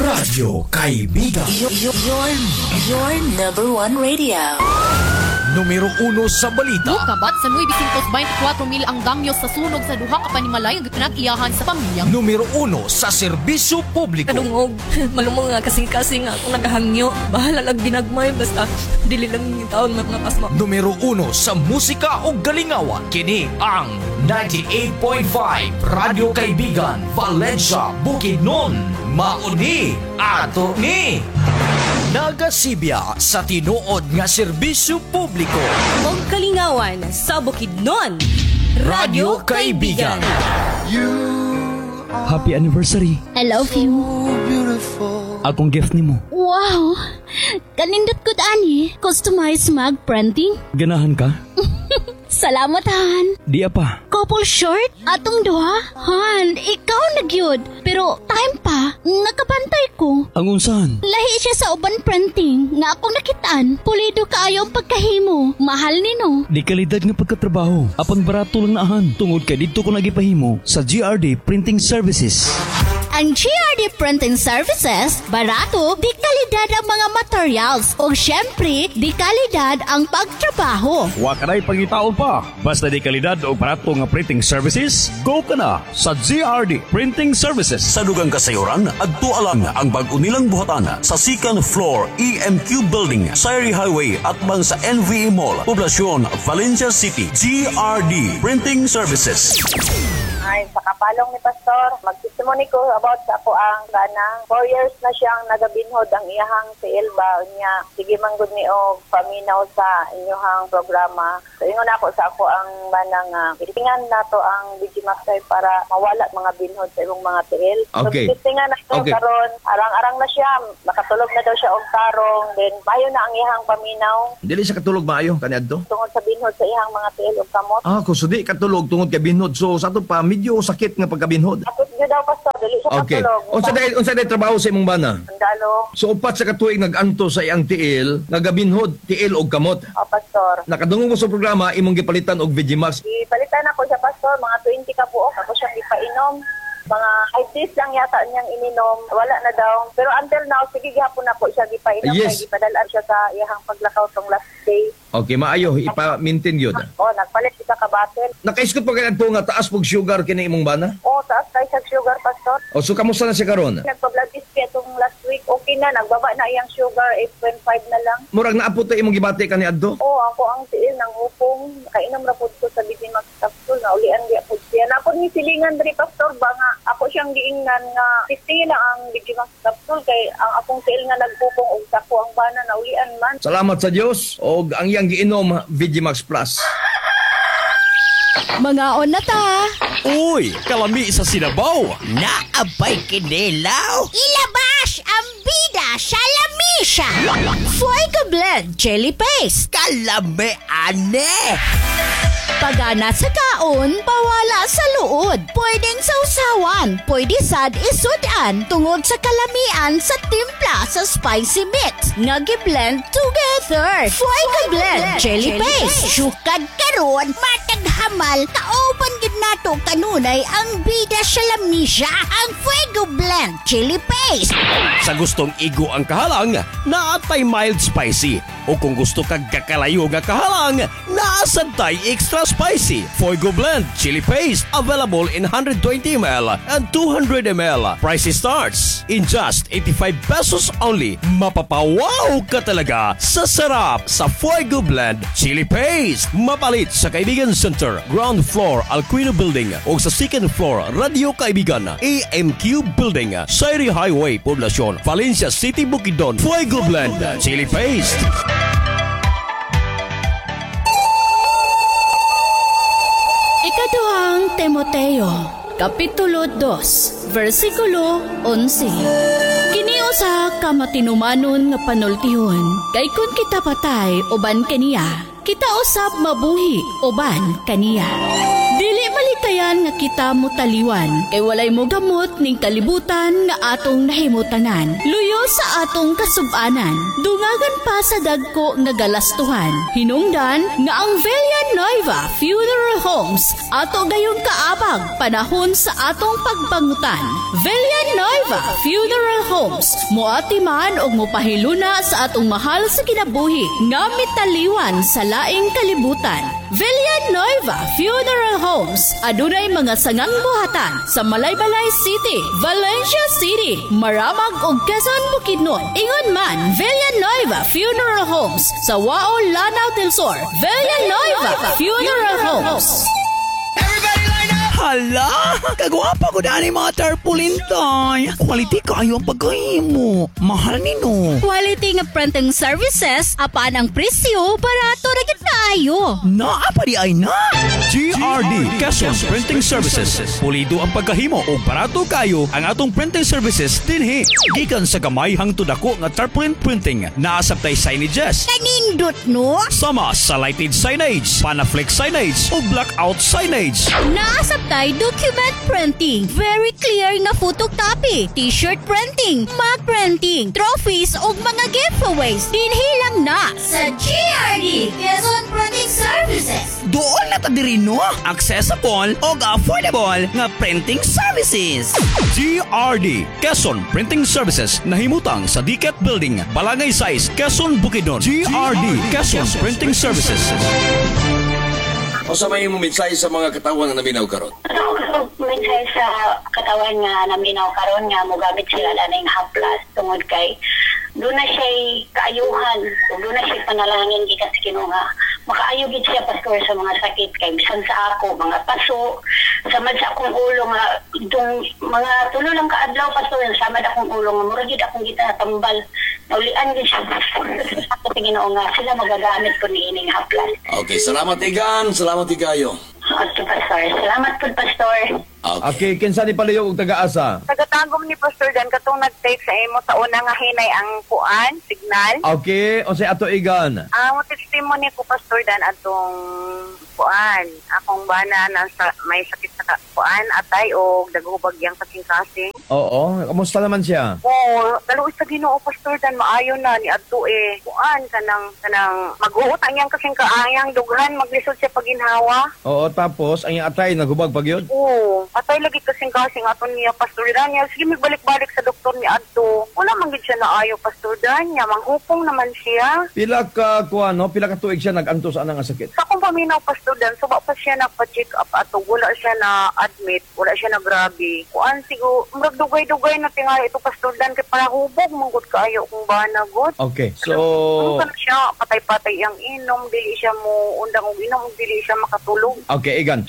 Radyo Kaibigan. Your number one radio. Numero 1 sa balita. Kabat sa 924,000 ang damyos sa sunog sa duha ka panimalay nga pinag-iyahan sa pamilya. Numero 1 sa serbisyo publiko. Kadungog, malumong nga kasing-kasing nga akong nagahangyo. Bahala lang ginagmay, basta dili lang yung taon mga pasma. Numero 1 sa musika o galingawan. Kini ang 98.5 Radyo Kaibigan, Valencia, Bukidnon. Mauni ato ni Nagasibya sa tinuod nga serbisyo publiko. Og kalingawan sa Bukidnon. Radyo Kaibigan. Happy anniversary. I love you. Akong gift nimo. Wow! Kanindot ko ani. Customized mug printing. Ganahan ka? Salamat, Han. Di pa. Couple short? Atong duha? Han, ikaw nagyod. Pero time pa, nakabantay ko. Ang unsahan? Lahi siya sa uban printing nga akong nakitaan. Pulido kaayo ang pagkahimo. Mahal nino. Di kalidad nga pagkatrabaho. Apang barato lang naahan. Tungod kay dito ko nagipahimo sa GRD Printing Services. Ang GRD Printing Services, barato, di kalidad ang mga materials. O syempre, di kalidad ang pagtrabaho. Wa ka na'y pangitaon pa. Basta di kalidad o barato nga printing services, go ka na sa GRD Printing Services. Sa dugang kasayuran, agtualang ang bag-o nilang buhatan sa second floor EMQ Building, Sayri Highway at bang sa NVE Mall, Poblacion, Valencia City. GRD Printing Services. Ay, sa kapalong ni Pastor, mag-testimony ko about sa ako ang ganang 4 years na siyang nagabinhod ang iyahang si Elba niya. Sige manggod ni og paminaw sa inyong programa. So ingon ako sa ako ang ganang itingan nato ang Digimaxay para mawala mga binhod sa imong mga tiil. Okay. So itingan nato karon, arang-arang na siya, nakatulog na daw siya og tarong, then mayo na ang iyahang paminaw Dili siya katulog maayo kaniadto. tungod sa binhod sa iyang mga tiil og kamot. Kusudi katulog tungod kay binhod. So sa ato pa medyo sakit nga pagkabinhod. Ako gyud daw Pastor, dili siya Okay. katulog. Unsa day trabaho sa imong bana? Sandalo. So upat sa katuig naganto sa iyang tiil, nagabinhod, tiil og kamot. O Pastor. Nakadungog mo sa programa imong gipalitan og Vegimax. Ipalitan ako sa Pastor, mga 20 ka buok. Ako siya ipainom. Mga 5 days lang yata niyang ininom. Wala na daw. Pero until now, sige gihapon na po siya ipainom. Yes. Kaya ipadalaan siya sa iyahang paglakaw tong last day. Okay, maayo ipa-maintain gyud. O, nagpalit siya ka battle. Nakaiskot pa kaniadto nga taas pog sugar kini imong bana? O, taas kayo sa sugar, Pastor. O so kamusta na siya karon? Nagpa-blood test kaya itong last week. Okay na, nagbaba na iyang sugar. 8.5 na lang. Murag naapot ta imong gibati kaniadto? O, ako ang tiil ng upong. Kainom ra po ko sa Bizimax capsule. Naulian niya po siya. Napod ni silingan diri, Pastor, ba nga ako siyang giingnan nga 50 na ang Bizimax capsule. Kay ang akong tiil nga nagpupong og sako ang bana naulian man. Salamat sa Dios og ang iyang giinom Vegimax Plus. Mga on na ta. Uy, kalami sa Sinabaw. Naabay kinilaw. Ilabas ang bida sa lamisa. Fuego Blend Chili Paste. Kalami ane. Pagana sa kaon, pawala sa luod. Pwedeng sausawan, pwede sad isudan tungod sa kalamian sa timpla sa spicy mix. Nagi-blend together. Fuego Blend Chili Paste. Sukad karon, matag hamal, kauban gid nato kanunay ang bida sa lamisa. Ang Fuego Blend Chili Paste. Sa gustong igo ang kahalang, naatay mild spicy. O kung gusto kag kakalayo nga kahalang, naasantay extra spicy. Fuego Blend Chili Paste. Available in 120 ml and 200 ml. Price starts in just 85 pesos only. Mapapawaw ka talaga sa sarap sa Fuego Blend Chili Paste. Mapalit sa Kaibigan Center, ground floor Alquino Building o sa second floor Radio Kaibigan, AMQ Building, Sayri Highway, Poblacion, Valencia City, Bukidnon. Fuego Blend Chili Paste. Ikaduhang Timoteo, Kapitulo 2, versikulo 11. Kiniusa ka matinumanon nga panultihon, kay kun kita patay uban kaniya, kita usab mabuhi uban kaniya. Dili malikayan nga kita mo taliwan, kay walay mo gamot ning kalibutan nga atong nahimutanan. Luyo sa atong kasubanan, dungagan pa sa dagko nga galastuhan. Hinungdan nga ang Villa Nueva Funeral Homes ato gayon kaabag panahon sa atong pagbangutan. Villa Nueva Noiva Funeral Homes moatiman og mopahiluna sa atong mahal sa kinabuhi nga mitaliwan sa laing kalibutan. Villanueva Funeral Homes adunay mga sangang buhatan sa Malaybalay City, Valencia City, Maramag ug Quezon, Bukidnon. Ingon man Villanueva Funeral Homes sa Wao, Lanao del Sur. Villanueva Funeral Homes. Hala, kagwapa ko dani mga tarpaulin tay. Quality kayo ang pagkahimo. Mahal nino. Quality nga printing services, apaan ang presyo, barato na gid kaayo. Naapa di ay na. GRD Quezon Printing Services. Pulido ang pagkahimo o barato kayo ang atong printing services dinhi. Gikan sa gamay hangtod dako nga tarpaulin printing. Naasabtay signages. Kanindot no? Sama sa lighted signage, panaflex signage o blackout signage. Naasabtay document printing, very clear nga photocopy, t-shirt printing, mug printing, trophies ug mga giveaways. Dinhi lang na sa GRD Quezon Printing Services. Doon na ta diri no. Accessible o affordable nga printing services. GRD Quezon Printing Services nahimutang sa Diket Building, Balangay Size, Quezon, Bukidnon. GRD Quezon Printing Services. O sa may mensahe sa mga katawan na naminaw karon? Mensahe sa katawan nga naminaw karon nga mogamit sila laning haplas tungod kay doon na siya kaayuhan o doon na siya panalangin gikan sa Ginoo nga makaayo gid siya pastor sa mga sakit kay bisan sa ako mga paso samad sa akong ulo nga itong mga tulo lang ka adlaw pastor samad akong ulo nga mura gid akong gitatambal naulian gid siya sa Ginoo nga sila magagamit ko ni ining haplas. Okay, salamat Igan, salamat Igayo. Okay, pastor. Salamat po, pastor. Okay, kinsa ni palihog og taga-asa? Tagatagom ni Pastor Dan katong nag-take sa imo sa una nga hinay ang kuan, signal. Okay, o say ato Igan. Ang testimony ko Pastor Dan atong kuan, akong bana nasa may sakit sa kuan, atay o dagubagyang kasing-kasing. Oo, kamusta naman siya? Oo, daluoy sa Ginoo Pastor Dan maayo na ni adto kuan kanang mag-uutang yang kasing kaayang dughan maglisod siya paginhawa. Oo, tapos ang iyang atay naghubag pa gyud? Oo, atay lagi kasing-kasing aton niya Pastor Dan. Sige magbalik-balik sa doktor ni adto. Wala man gid siya naayo Pastor Dan, manghupong naman siya. Pila ka kuan no, pila ka tuig siya naganto sa anang sakit? Sa akong paminaw Pastor Dan, suba pa siya nagpa-check up ato, wala siya na admit, wala siya na grabe. Kuan siguro, magdugay-dugay na tingali ito Pastor Dan kay para hubog manggut kaayo kung bana gud. Okay, so ano siya patay-patay ang inom, dili siya mo undang og inom, dili siya makatulog. Okay, Igan.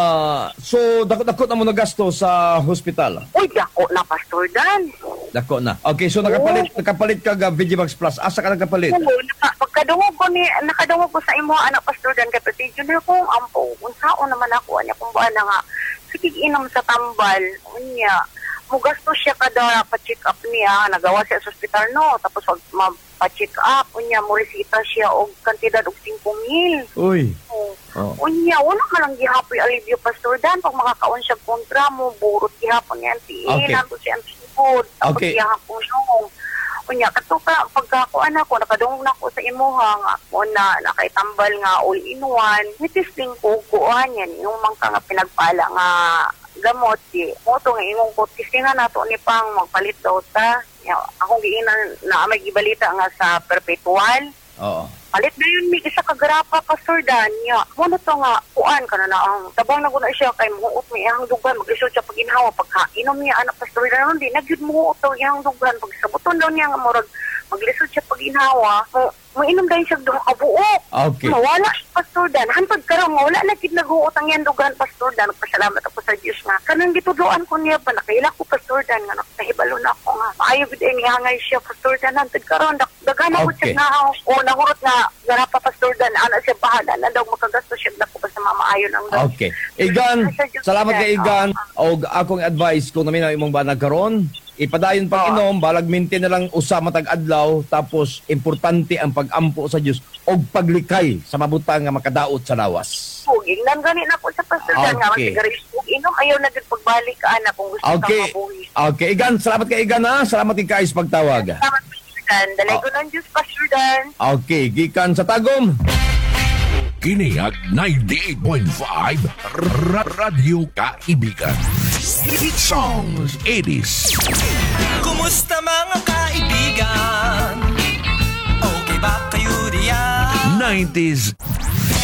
So dako na mo nagasto sa hospital. Uy, dako na Pastor Dan. Dako na. Okay, so nakapalit ka ga Vigimax Plus. Asa ka nakapalit? Oo, nakadungog ko sa imo anak Pastor Dan kay pati jud ko ampo. Unsaon naman ako anya kung bana nga sige inom sa tambal unya. Mugasto siya kada pa-check up niya, nagawa siya sa ospital no, tapos wag pa-check up unya mo resita siya og kantidad og 5,000. Uy. Unya, wala man lang gihapoy alivio Pastor Dan pag makakaon siya kontra mo, burot gihapon niya Okay. nato siya ang sipod. Okay. Gihapon no. Unya, katuka, pagkakuan ako, nakadungog na ako sa imuha nga, una, nakaitambal nga all in one, nitisting ko, kuhan yan, yung mangka nga pinagpala nga gamot, moto nga imong ko, tistingan nato ni pang magpalit daw ta, akong giinan na may gibalita nga sa perpetual, Oo. palit na yun, may isa kagrapa, Pastor Dan, muna to nga, kuan ka na ang tabang na guna siya, kay muot may ihang dugan, mag-isod siya pag-inhawa, pagka-inom niya, anak Pastor Dan, hindi, nagyud muot to ihang dugan, pag-sabuton daw niya nga murag, mag-lisod siya pag-inhawa, mainom dahil siya duha kabuok. Okay. Mawala siya, Pastor Dan, hantod karang, wala na kid naguot ang yan dugan, Pastor Dan, nagpasalamat ako sa Diyos nga, kanang gituduan ko niya pa, nakaila ko, Pastor Dan, nga nakahibalo na ako nga, maayo biday nihangay siya, Pastor Dan, hantod karang, dagana ko siya nga, o nahurot nga, garapa Pastor Dan, ana siya bahala na daw makagasto siya na ko sa mamaayon ang daw. Okay. Igan, salamat kay Igan. O akong advice kung naminaw imong banag karon, ipadayon pang inom, balag minti na lang usa matag adlaw, tapos importante ang pag-ampo sa Dios og paglikay sa mabutang nga makadaot sa lawas. Ingnan gani na ko sa Pastor Dan nga masigaris inom ayaw na gid pagbalik ka ana kung gusto kang mabuhi. Okay, Igan, salamat kay Igan ha. Salamat kay Kais pagtawag. Salamat Pastor Dan. Dalay ko ng Diyos Pastor Dan. Okay, gikan sa Tagum. Kini ang 98.5 Radio Kaibigan. Hit songs 80s. Kumusta mga kaibigan? Okay ba kayo diyan? 90s